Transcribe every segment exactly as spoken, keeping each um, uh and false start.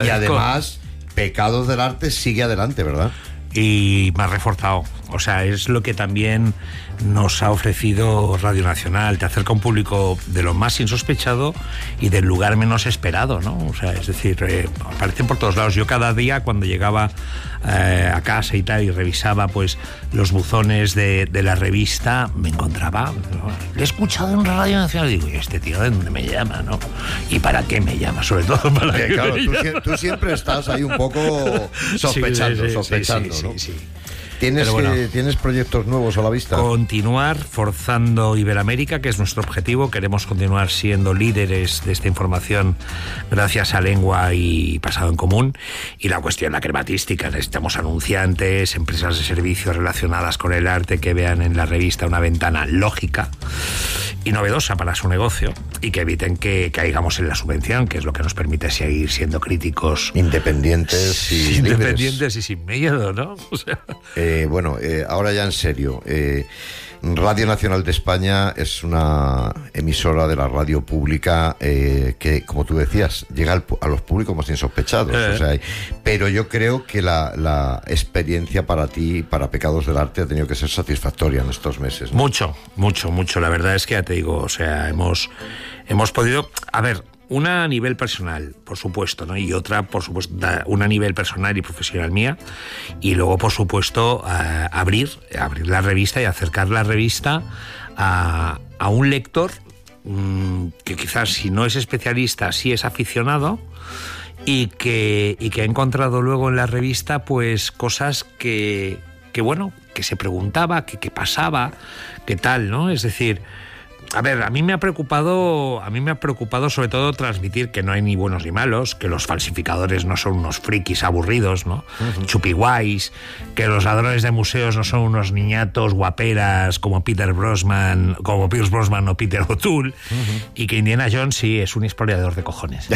Y además, Pecados del Arte sigue adelante, ¿verdad? Y más reforzado. O sea, es lo que también nos ha ofrecido Radio Nacional. Te acerca a un público de lo más insospechado y del lugar menos esperado, ¿no? O sea, es decir, eh, aparecen por todos lados. Yo cada día cuando llegaba eh, a casa y tal y revisaba pues los buzones de, de la revista, me encontraba, ¿no? Le he escuchado en Radio Nacional y digo, ¿y este tío de dónde me llama, no? ¿Y para qué me llama? Sobre todo para que, qué claro, me tú, llama. tú siempre estás ahí un poco sospechando, sí, sí, sospechando, sí, sí, ¿no? sí, sí. ¿Tienes, bueno, eh, ¿Tienes proyectos nuevos a la vista? Continuar forzando Iberoamérica, que es nuestro objetivo. Queremos continuar siendo líderes de esta información gracias a Lengua y Pasado en Común. Y la cuestión, la crematística. Necesitamos anunciantes, empresas de servicios relacionadas con el arte que vean en la revista una ventana lógica y novedosa para su negocio y que eviten que caigamos en la subvención, que es lo que nos permite seguir siendo críticos. Independientes y Independientes libres. Y sin miedo, ¿no? O sea... Eh, bueno, eh, ahora ya en serio, eh, Radio Nacional de España es una emisora de la radio pública eh, que, como tú decías, llega al, a los públicos más insospechados. Eh. O sea, pero yo creo que la, la experiencia para ti, para Pecados del Arte, ha tenido que ser satisfactoria en estos meses, ¿no? Mucho, mucho, mucho. La verdad es que ya te digo, o sea, hemos, hemos podido... A ver... Una a nivel personal, por supuesto, ¿no? Y otra, por supuesto, una a nivel personal y profesional mía. Y luego, por supuesto, uh, abrir, abrir la revista y acercar la revista a, a un lector um, que quizás, si no es especialista, sí es aficionado y que, y que ha encontrado luego en la revista, pues, cosas que, que bueno, que se preguntaba, que, que pasaba, que tal, ¿no? Es decir... A ver, a mí me ha preocupado, a mí me ha preocupado sobre todo transmitir que no hay ni buenos ni malos, que los falsificadores no son unos frikis aburridos, ¿no? Uh-huh. Chupiguays, que los ladrones de museos no son unos niñatos guaperas como Peter Brosnan, como Pierce Brosnan o Peter O'Toole, uh-huh. Y que Indiana Jones sí es un explorador de cojones.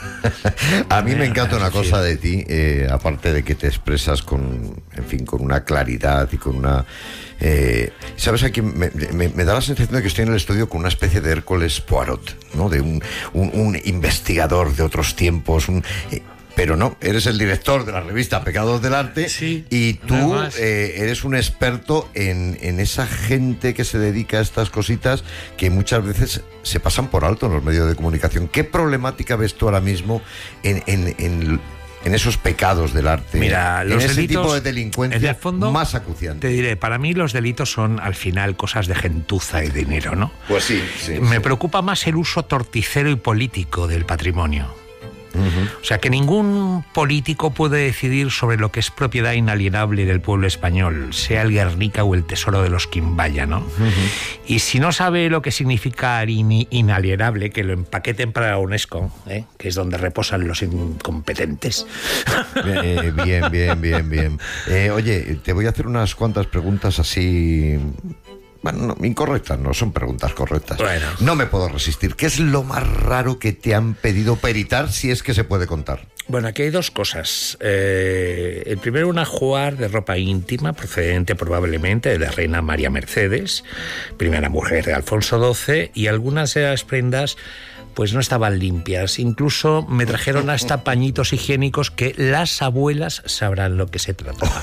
A mí me encanta una cosa de ti, eh, aparte de que te expresas con, en fin, con una claridad y con una... Eh, ¿Sabes? Aquí me, me, me da la sensación de que estoy en el estudio con una especie de Hércules Poirot, ¿no? De un, un, un investigador de otros tiempos, un... Eh, pero no, eres el director de la revista Pecados del Arte, sí, y tú eh, eres un experto en, en esa gente que se dedica a estas cositas que muchas veces se pasan por alto en los medios de comunicación. ¿Qué problemática ves tú ahora mismo en, en, en, en esos pecados del arte? Mira, los en ese delitos, tipo de delincuencia en el fondo, más acuciante. Te diré, para mí los delitos son al final cosas de gentuza y dinero, ¿no? Pues sí, sí. Me sí. preocupa más el uso torticero y político del patrimonio. Uh-huh. O sea, que ningún político puede decidir sobre lo que es propiedad inalienable del pueblo español, sea el Guernica o el tesoro de los Quimbaya, ¿no? Uh-huh. Y si no sabe lo que significa in- inalienable, que lo empaqueten para la UNESCO, ¿eh? Que es donde reposan los incompetentes. Eh, bien, bien, bien, bien. Eh, oye, te voy a hacer unas cuantas preguntas así... Bueno, no, incorrectas, no son preguntas correctas. Bueno. No me puedo resistir. ¿Qué es lo más raro que te han pedido peritar, si es que se puede contar? Bueno, aquí hay dos cosas. Eh, el primero, un ajuar de ropa íntima procedente probablemente de la reina María Mercedes, primera mujer de Alfonso doce, y algunas de las prendas pues no estaban limpias. Incluso me trajeron hasta pañitos higiénicos que las abuelas sabrán lo que se trataba.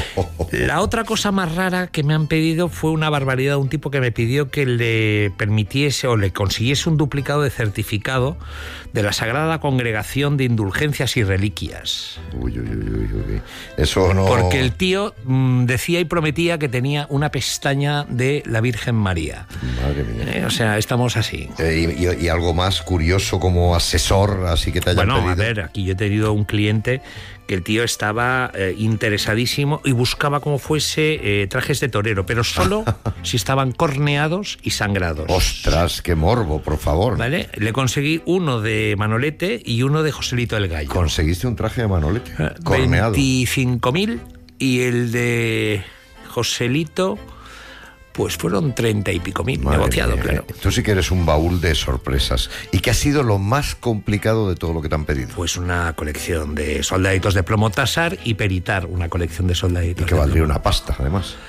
La otra cosa más rara que me han pedido fue una barbaridad. Un tipo que me pidió que le permitiese o le consiguiese un duplicado de certificado de la Sagrada Congregación de Indulgencias y Reliquias. Uy, uy, uy, uy, uy. Eso no... Porque el tío mmm, decía y prometía que tenía una pestaña de la Virgen María. Madre mía. Eh, o sea, estamos así. Eh, y, y, y algo más curioso como asesor, así que te hayan bueno, pedido. Bueno, a ver, aquí yo he tenido un cliente que el tío estaba eh, interesadísimo y buscaba como fuese eh, trajes de torero, pero solo si estaban corneados y sangrados. ¡Ostras, qué morbo, por favor! ¿Vale? Le conseguí uno de Manolete y uno de Joselito el Gallo. ¿Conseguiste un traje de Manolete? Eh, corneado. veinticinco mil y el de Joselito... pues fueron treinta y pico mil, negociado, mía, claro. Tú sí que eres un baúl de sorpresas. ¿Y qué ha sido lo más complicado de todo lo que te han pedido? Pues una colección de soldaditos de plomo Tasar y peritar una colección de soldaditos. Y que valdría una pasta, además.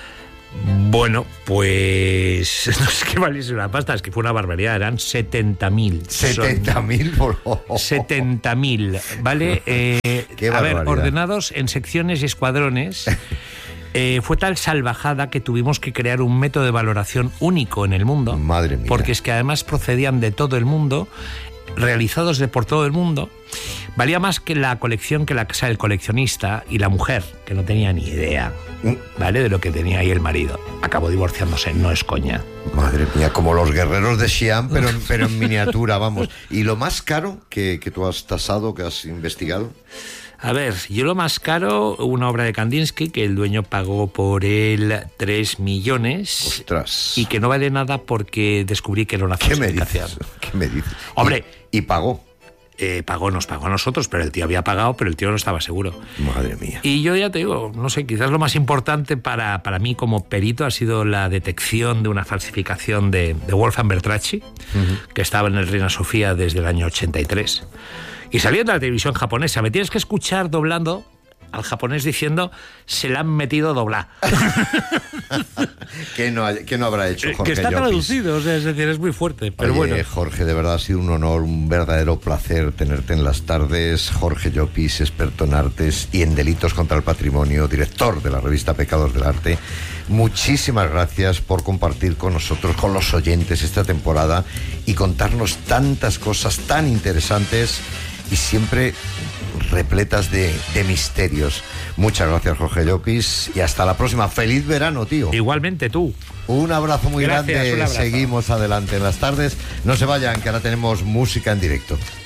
Bueno, pues no sé qué valiese una pasta, es que fue una barbaridad, eran setenta mil. setenta mil por... setenta mil, ¿vale? Eh, Qué a ver, barbaridad. ordenados en secciones y escuadrones. Eh, fue tal salvajada que tuvimos que crear un método de valoración único en el mundo. Madre mía. Porque es que además procedían de todo el mundo, realizados de por todo el mundo. Valía más que la colección que la casa del coleccionista y la mujer, que no tenía ni idea, ¿vale?, de lo que tenía ahí el marido. Acabó divorciándose, no es coña. Madre mía, como los guerreros de Xi'an, pero, en- pero en miniatura, vamos. ¿Y lo más caro que, que tú has tasado, que has investigado? A ver, yo lo más caro, una obra de Kandinsky, que el dueño pagó por él tres millones. Ostras. Y que no vale nada porque descubrí que era una ¿Qué me falsificación. dices? ¿Qué me dices? Hombre. Y, y pagó. Eh, pagó, nos pagó a nosotros, pero el tío había pagado, pero el tío no estaba seguro. Madre mía. Y yo ya te digo, no sé, quizás lo más importante para, para mí como perito ha sido la detección de una falsificación de, de Wolfgang Bertracci, uh-huh. que estaba en el Reina Sofía desde el año ochenta y tres. Y salió en la televisión japonesa. Me tienes que escuchar doblando al japonés diciendo se la han metido doblar. ¿Qué no, hay- qué no habrá hecho Jorge Que está Llopis? traducido, o sea, es decir, es muy fuerte, pero Oye, bueno. Jorge, de verdad ha sido un honor, un verdadero placer tenerte en las tardes. Jorge Llopis, experto en artes y en delitos contra el patrimonio, director de la revista Pecados del Arte. Muchísimas gracias por compartir con nosotros, con los oyentes, esta temporada y contarnos tantas cosas tan interesantes y siempre repletas de, de misterios. Muchas gracias, Jorge Llopis, y hasta la próxima. ¡Feliz verano, tío! Igualmente tú. Un abrazo muy Gracias, grande. un abrazo. Seguimos adelante en las tardes. No se vayan, que ahora tenemos música en directo.